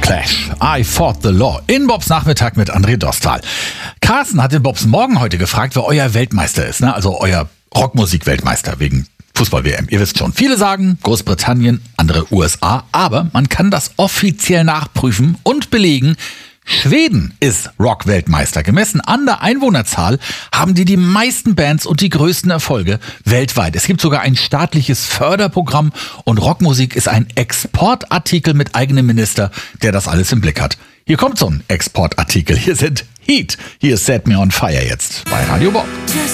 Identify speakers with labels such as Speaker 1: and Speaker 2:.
Speaker 1: Clash, I Fought the Law. In Bobs Nachmittag mit André Dostal. Carsten hat den Bobs Morgen heute gefragt, wer euer Weltmeister ist, ne? Also euer Rockmusik-Weltmeister wegen Fußball-WM. Ihr wisst schon, viele sagen Großbritannien, andere USA, aber man kann das offiziell nachprüfen und belegen. Schweden ist Rock-Weltmeister. Gemessen an der Einwohnerzahl haben die meisten Bands und die größten Erfolge weltweit. Es gibt sogar ein staatliches Förderprogramm und Rockmusik ist ein Exportartikel mit eigenem Minister, der das alles im Blick hat. Hier kommt so ein Exportartikel. Hier sind Heat. Hier ist Set Me on Fire jetzt bei Radio Bob.